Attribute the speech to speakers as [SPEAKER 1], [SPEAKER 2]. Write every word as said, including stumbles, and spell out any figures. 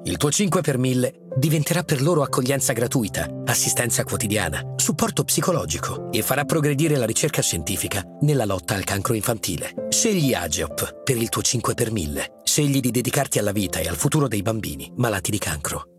[SPEAKER 1] Il tuo cinque per mille diventerà per loro accoglienza gratuita, assistenza quotidiana, supporto psicologico e farà progredire la ricerca scientifica nella lotta al cancro infantile. Scegli Ageop per il tuo cinque per mille. Scegli di dedicarti alla vita e al futuro dei bambini malati di cancro.